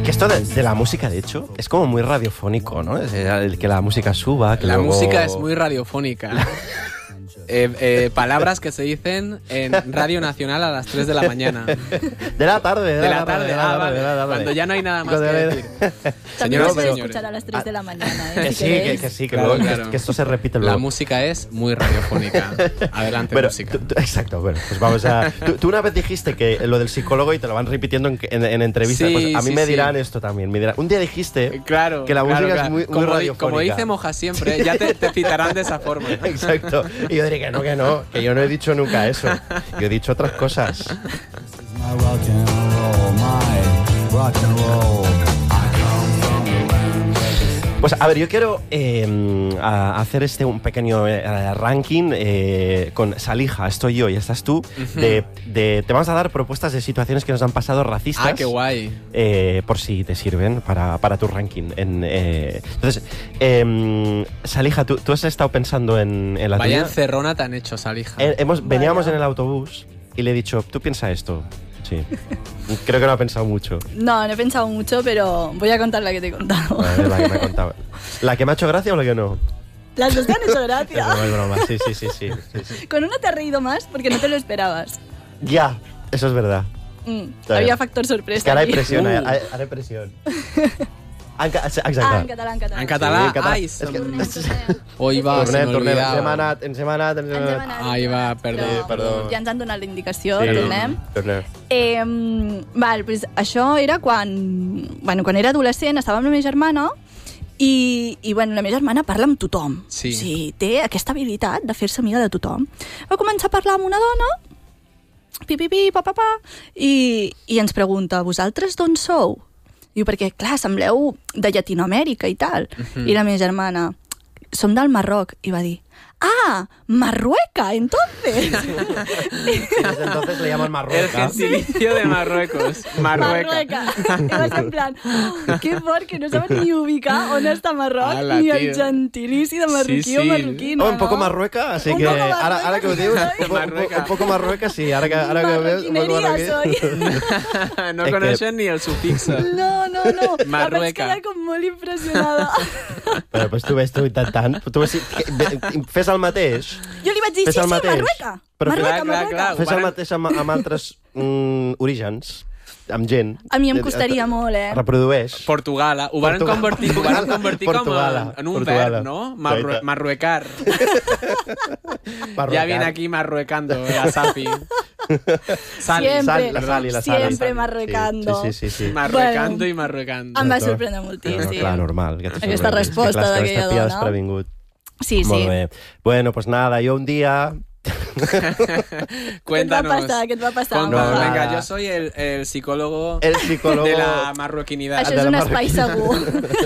Que esto de la música, de hecho, es como muy radiofónico, ¿no? Es el que la música suba, que La luego... música es muy radiofónica. Palabras que se dicen en Radio Nacional a las 3 de la mañana. De la tarde, De la tarde. Cuando ya no hay nada más que decir. También Señoras lo y puedes señores. escuchar a las 3 de la mañana. Que si sí, queréis. que sí, que, Claro, luego, claro. que esto se repite luego. La música es muy radiofónica. Adelante, Bueno, música. exacto, bueno, pues vamos a... Tú una vez dijiste que lo del psicólogo y te lo van repitiendo en entrevistas, Sí, pues a mí sí, me sí. dirán esto también. Me dirán, un día dijiste Claro, que la música es muy como, radiofónica. como dice Moja siempre, ya te citarán de esa forma. Exacto. Y yo diré que no, que yo no he dicho nunca eso. Yo he dicho otras cosas. My rock and roll, my rock and roll. I come from the land of the Pues a ver, yo quiero hacer un pequeño ranking con Salija, estoy yo y estás tú. Te vamos a dar propuestas de situaciones que nos han pasado racistas. Ah, qué guay. Por si te sirven para tu ranking. Entonces, Salija, ¿tú has estado pensando en la Vaya tuya? encerrona te han hecho, Salija. Veníamos en el autobús y le he dicho, ¿tú piensa esto? Sí. Creo que no ha pensado mucho. No, no he pensado mucho, pero voy a contar la que te he contado. A ver, la que me ha contado. ¿La que me ha hecho gracia o la que no? Las dos te han hecho Es gracia. broma, es broma. Sí. Con una te has reído más porque no te lo esperabas. Ya, eso es verdad. Claro. Había factor sorpresa. Es que ahora hay aquí. presión, haré presión. Exacte. En català. En català, Sí, en català. ai, És que... Hoy va, se me Tornem. olvidaba. Ens hem anat. Ai, va, perdó. perdó. Ja ens han donat la indicació, Sí, tornem. Val, pues això era quan era adolescent, estava amb la meva germana i bueno, la meva germana parla amb tothom. Sí. O sigui, té aquesta habilitat de fer-se amiga de tothom. Va començar a parlar amb una dona, pa, i ens pregunta, vosaltres d'on sou? Diu, perquè, clar, sembleu de Llatinoamèrica i tal. I la meva germana, som del Marroc. I va dir, Marrueca, entonces. Desde entonces le llaman El Marruecos. gentilicio de Marruecos. Marrueca. I vas en plan, que fort, que no saben ni ubicar on està Marroc, Ala, ni el tio. gentilici de marroquí o Sí. marroquina, Un poco no? Marrueca, así Un que poco Marrueca, ahora que lo digo, Marrueca. un poco Marrueca, sí, ahora que lo veo, un poco Marroquineria Marrueca. No Es que- coneixen ni el sufixo. No. Marrueca. Vaig quedar com molt impressionada. Però pues tu ves tu intentant, fes el mateix. Jo li vaig dir, Fes sí, el mateix. Marrueca. Però Marrueca. Fes el mateix amb altres orígens, amb gent. A mi em costaria molt, Reprodueix. Portugal. Ho van convertir com Portugala. en un Portugala. verb, no? Exacte. Marruecar. Marruecar. Ya viene aquí marruecando la Safi. Sali. Siempre. La Sali. Siempre marruecando. Sí. Marruecando Bueno. i marruecando. Em va sorprendre moltíssim. Clar, normal. Que Aquesta resposta d'aquella dona. desprevingut. Sí. Molt bé. Bueno, pues nada, yo un día... Cuéntanos. ¿Qué te va a pasar? Conta- No, venga, nada. yo soy el psicólogo El psicólogo... de la marroquinidad. Això de és la un espai segur.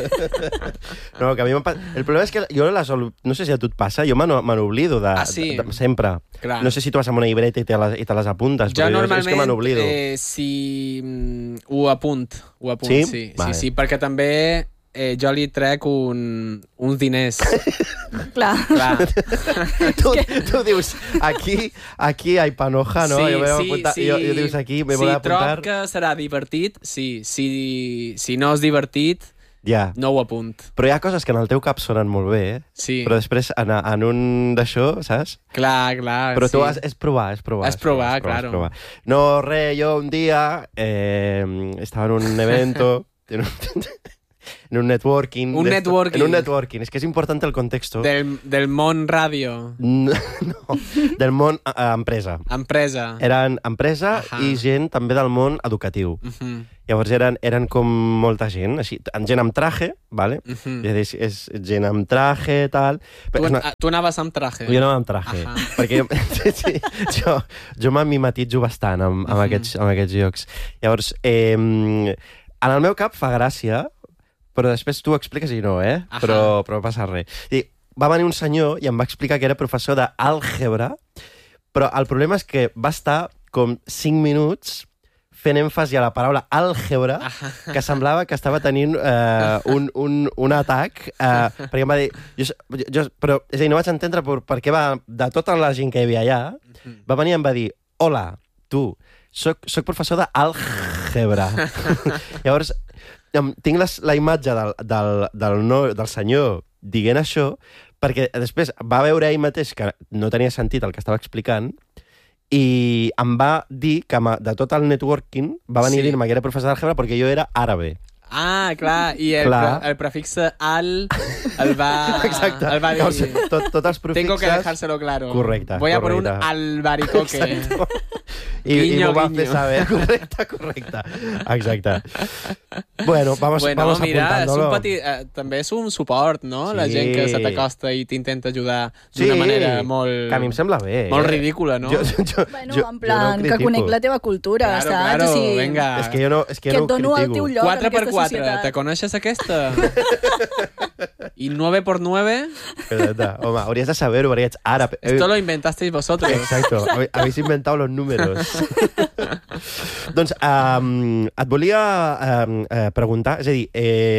No, que a mi el problema és que jo no sé si a tu et passa, jo me n'oblido sí? de sempre. Clar. No sé si tu vas amb una llibreta i te les apuntes, Jo però és que me normalment, n'oblido. si ho apunt, Sí? sí. Vale. Sí, perquè també jo li trec uns diners. Clar. Clar. Tu dius, aquí hay panoja, no? Sí, jo, me sí, apuntar, sí. jo dius aquí, me voy a Si trob apuntar. que serà divertit, sí. Si no és divertit, Ja. no ho apunt. Però hi ha coses que en el teu cap sonen molt bé, Sí. però després en un d'això, saps? Clar. Però tu sí. és provar. És provar, claro. No, yo un día estaba en un evento, en un networking. Un networking. En un networking. Es que es importante el contexto. Del món ràdio. No, del món empresa. Empresa. Eren empresa Ahà. i gent també del món educatiu. Llavors eren com molta gent, així, gent amb traje, ¿vale? És gent amb traje, tal... Tu anaves amb traje? Jo anava amb traje, Ahà. perquè jo me mimetitzo bastant amb aquests llocs. Llavors, en el meu cap fa gràcia, però després tu ho expliques i no, però no passa res. I va venir un senyor i em va explicar que era professor d'àlgebra, però el problema és que va estar com 5 minuts fent èmfasi a la paraula àlgebra, que semblava que estava tenint un atac, perquè em va dir... Però, és a dir, no vaig entendre per què de tota la gent que hi havia allà, va venir i em va dir, hola, tu, soc professor d'àlgebra. Llavors, tinc la imatge del senyor dient això, perquè després va veure ell mateix que no tenia sentit el que estava explicant i em va dir que de tot el networking va venir a dir-me que era professor d'àlgebra perquè jo era àrabe. Ah, clar, i el prefixe al el va, exacte. El va dir... O sigui, tots els prefixes... Tengo que dejárselo claro. Correcte. Voy a por un albaricoque. I m'ho va fer saber. Correcte. Exacte. Bueno, vamos mira, apuntándolo. també és un suport, no? Sí. La gent que se t'acosta i t'intenta ajudar d'una manera molt... Que a mi em sembla bé. Molt ridícula, no? Bueno, en plan, que conec la teva cultura, claro, saps? Claro, o sigui, venga. És que jo no que et dono el teu lloc 4 en aquesta 4, societat. ¿te coneixes aquesta? I 9 por 9... Home, hauries de saber-ho, perquè ets àrab. Esto lo inventasteis vosotros. Exacto, habéis inventado los números. Doncs et volia preguntar, és a dir,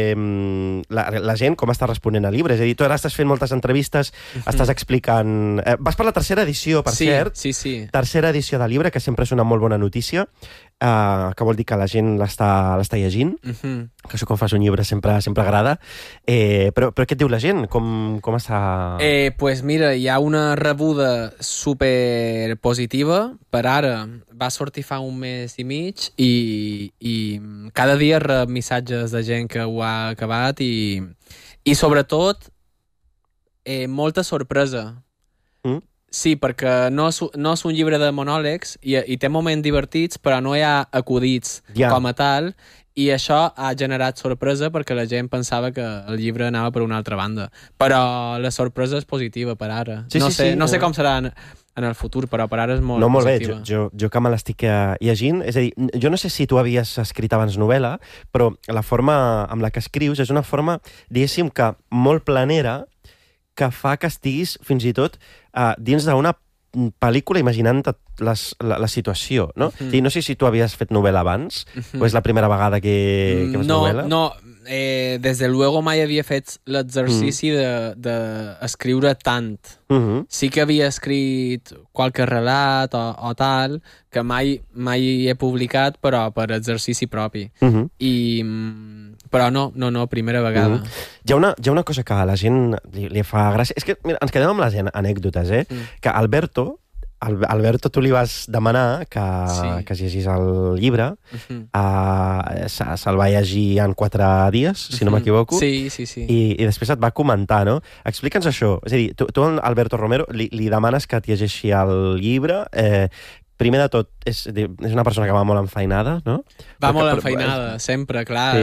la gent com està responent al llibre? És a dir, tu ara estàs fent moltes entrevistes, estàs explicant... vas per la tercera edició, per cert. Sí. Tercera edició del llibre, que sempre és una molt bona notícia, que vol dir que la gent l'està llegint, que això quan fas un llibre sempre agrada. Però què et diu la gent? Com està... Pues mira, hi ha una rebuda super positiva. Per ara va sortir fa un mes i mig i cada dia rep missatges de gent que ho ha acabat i sobretot molta sorpresa. Sí, perquè no és un llibre de monòlegs i té moments divertits, però no hi ha acudits com a tal, i això ha generat sorpresa perquè la gent pensava que el llibre anava per una altra banda. Però la sorpresa és positiva per ara. No sé com serà en el futur, però per ara és molt positiva. Molt bé, jo que me l'estic llegint, és a dir, jo no sé si tu havies escrit abans novel·la, però la forma amb la que escrius és una forma, diguéssim, que molt planera, que fa que estiguis fins i tot dins d'una pel·lícula imaginant la situació, no? No sé si tu havies fet novel·la abans, o és la primera vegada que fas novel·la? No, des de luego mai havia fet l'exercici d'escriure tant. Sí que havia escrit qualque relat o tal, que mai he publicat, però per exercici propi. Però no, primera vegada. Hi ha una cosa que a la gent li fa gràcia. És que, mira, ens quedem amb les anècdotes, que Alberto, tu li vas demanar que llegís el llibre, se'l va llegir en 4 dies, si no m'equivoco, sí. I després et va comentar, no? Explica'ns això, és a dir, tu Alberto Romero, li demanes que et llegeixi el llibre, primer de tot, és una persona que va molt enfeinada, no? Va molt enfeinada, sempre, clar,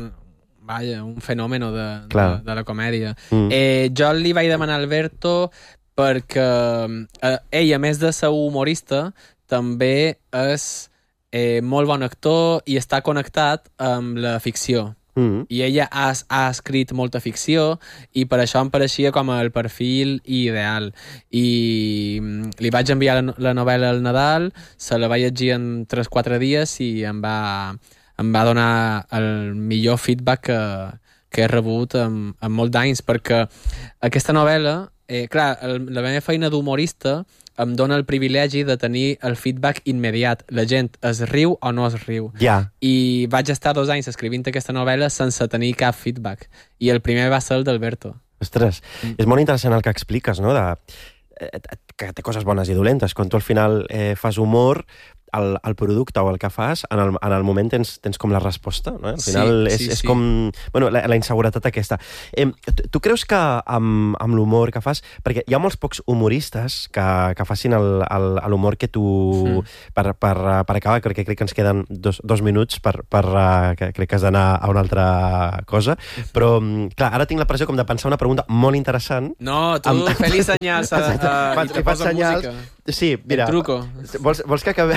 vaja, un fenomen de la comèdia. Jo li vaig demanar a Alberto perquè ell, a més de ser humorista, també és molt bon actor i està connectat amb la ficció. I ella ha escrit molta ficció i per això em pareixia com el perfil ideal. I li vaig enviar la novel·la al Nadal, se la vaig llegir en 3-4 dies i em va donar el millor feedback que he rebut en molts d'anys, perquè aquesta novel·la, clar, la meva feina d'humorista em dona el privilegi de tenir el feedback immediat. La gent es riu o no es riu. I vaig estar 2 anys escrivint aquesta novel·la sense tenir cap feedback. I el primer va ser el d'Alberto. Ostres, és molt interessant el que expliques, no? Que té coses bones i dolentes. Quan tu al final fas humor, el producte o el que fas, en el moment tens com la resposta, no? Al final és com... Bueno, la inseguretat aquesta. Tu creus que amb l'humor que fas... Perquè hi ha molts pocs humoristes que facin l'humor que tu... Per acabar, crec que ens queden 2 minuts que crec que has d'anar a una altra cosa, però, clar, ara tinc la pressió com de pensar una pregunta molt interessant. No, tu fes-li senyals i te posa música. Sí, mira... El truco. Vols que acabem...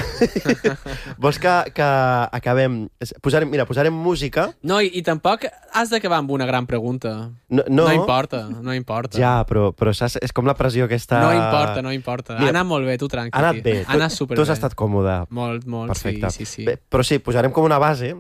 Vols que acabem... Posarem música... No, i tampoc has d'acabar amb una gran pregunta. No importa. Ja, però saps? És com la pressió aquesta... No importa. Ha anat molt bé, tu tranquil. Ha anat bé. Ha anat superbé. Tu has estat còmode. Molt, perfecte. Sí. Bé, però sí, posarem com una base,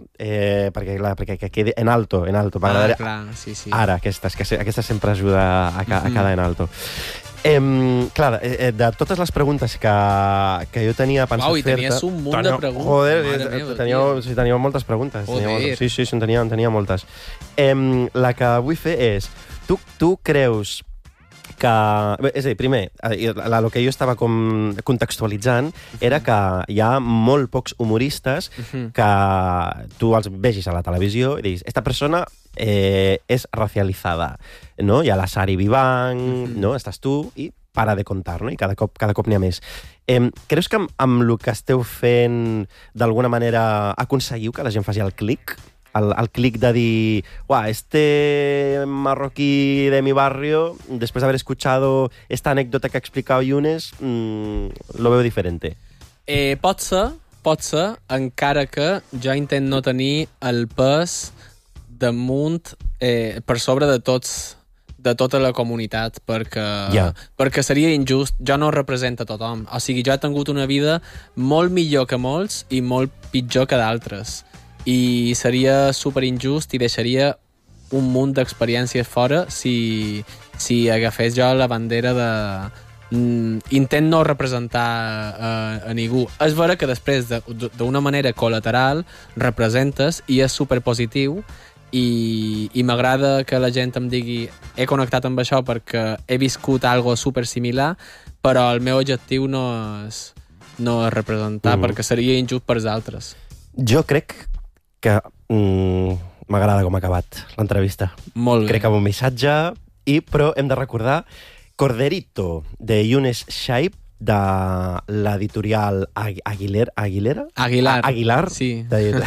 perquè quedi en alto. Clar, sí. Ara, aquesta sempre ajuda a quedar en alto. Clar, de totes les preguntes que jo tenia pensat fer-te... Uau, i tenies un munt de preguntes. Joder, teníeu moltes preguntes. Sí, en tenia moltes. La que vull fer és... Tu creus que... És a dir, primer, el que jo estava com contextualitzant era que hi ha molt pocs humoristes que tu els vegis a la televisió i diguis, esta persona és racializada, no? Hi ha la Sari Vivang, no? Estàs tu i para de contar, no? I cada cop n'hi ha més. Creus que amb el que esteu fent d'alguna manera aconseguiu que la gent faci el clic? El clic de dir, este marroquí de mi barrio, después de haber escuchado esta anécdota que ha explicado Younes, lo veo diferente. Pot ser, encara que jo intent no tenir el pes damunt, per sobre de tota la comunitat, perquè seria injust. Jo no represento a tothom. O sigui, jo he tingut una vida molt millor que molts i molt pitjor que d'altres. I seria superinjust i deixaria un munt d'experiències fora si agafés jo la bandera de... intent no representar a ningú. És vera que després, d'una manera col·lateral, representes i és superpositiu i m'agrada que la gent em digui he connectat amb això perquè he viscut algo supersimilar, però el meu objectiu no és representar, perquè seria injust per als altres. Jo crec que m'agrada com ha acabat l'entrevista. Molt bé. Crec que amb un missatge, però hem de recordar Corderito, de Younes Shaib, de l'editorial Aguilar? Sí.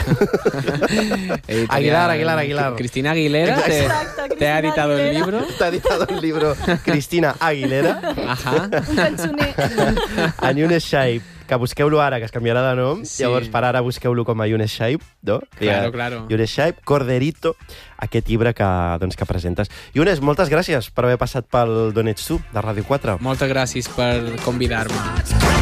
Aguilar. Cristina Aguilera te ha editado el libro. Te ha editado el libro Cristina Aguilera. Ajá. Un cançoner. En Younes Shaib, que busqueu-lo ara, que es canviarà de nom. Sí. Llavors, per ara, busqueu-lo com a Younes Shaib, no? Claro. Younes Shaib, Corderito, aquest llibre que presentes. Younes, moltes gràcies per haver passat pel D'on ets tu, de Ràdio 4. Moltes gràcies per convidar-me.